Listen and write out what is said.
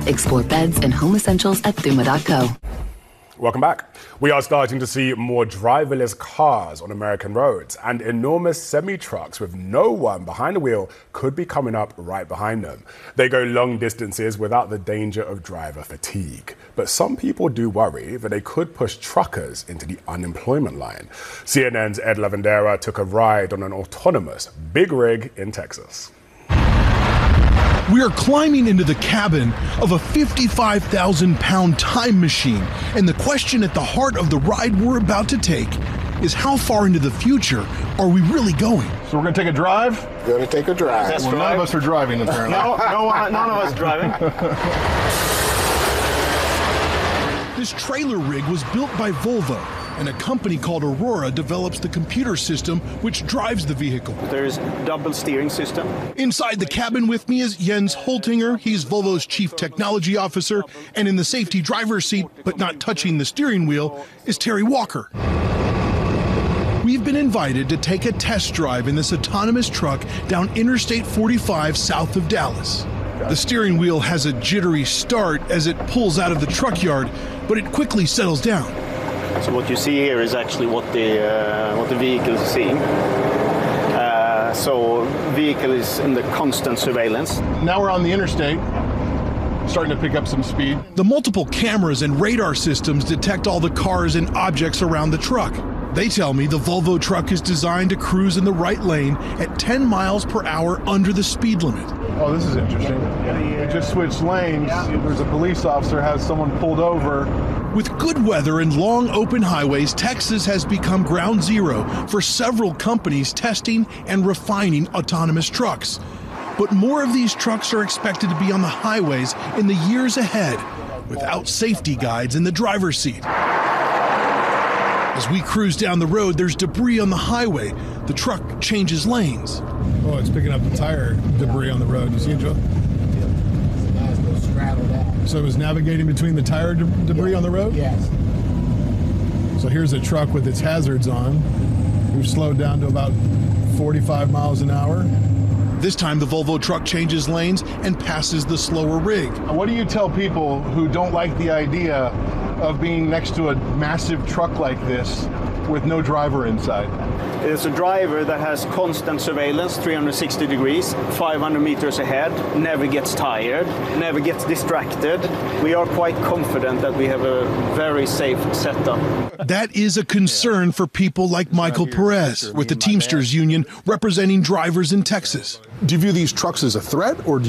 Explore beds and home essentials at Thuma.co. Welcome back. We are starting to see more driverless cars on American roads, and enormous semi-trucks with no one behind the wheel could be coming up right behind them. They go long distances without the danger of driver fatigue. But some people do worry that they could push truckers into the unemployment line. CNN's Ed Lavandera took a ride on an autonomous big rig in Texas. We are climbing into the cabin of a 55,000-pound time machine, and the question at the heart of the ride we're about to take is how far into the future are we really going? So we're going to take a drive? We're going to take a drive. Well, none of us are driving, apparently. None of us driving. This trailer rig was built by Volvo, and a company called Aurora develops the computer system which drives the vehicle. There's double steering system. Inside the cabin with me is Jens Holtinger. He's Volvo's chief technology officer. And in the safety driver's seat, but not touching the steering wheel, is Terry Walker. We've been invited to take a test drive in this autonomous truck down Interstate 45 south of Dallas. The steering wheel has a jittery start as it pulls out of the truck yard, but it quickly settles down. So what you see here is actually what the vehicle is seeing. So vehicle is in the constant surveillance. Now we're on the interstate, starting to pick up some speed. The multiple cameras and radar systems detect all the cars and objects around the truck. They tell me the Volvo truck is designed to cruise in the right lane at 10 miles per hour under the speed limit. Oh, this is interesting. We just switched lanes. There's a police officer, has someone pulled over. With good weather and long open highways, Texas has become ground zero for several companies testing and refining autonomous trucks. But more of these trucks are expected to be on the highways in the years ahead, without safety guides in the driver's seat. As we cruise down the road, there's debris on the highway. The truck changes lanes. Oh, it's picking up the tire debris on the road. You see it, Joe? So it was navigating between the tire debris on the road? Yes. So here's a truck with its hazards on. We've slowed down to about 45 miles an hour. This time the Volvo truck changes lanes and passes the slower rig. What do you tell people who don't like the idea of being next to a massive truck like this with no driver inside? It's a driver that has constant surveillance, 360 degrees, 500 meters ahead, never gets tired, never gets distracted. We are quite confident that we have a very safe setup. That is a concern for people like Michael Perez with the Teamsters Union representing drivers in Texas. Do you view these trucks as a threat, or